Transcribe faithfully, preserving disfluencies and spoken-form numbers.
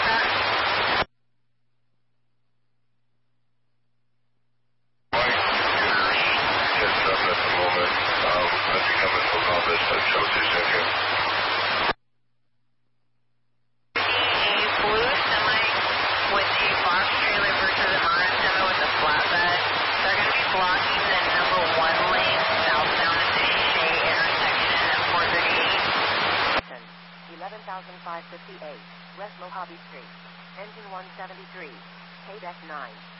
five fifty-eight, West Mojave Street, engine one seventy-three, K D E C nine.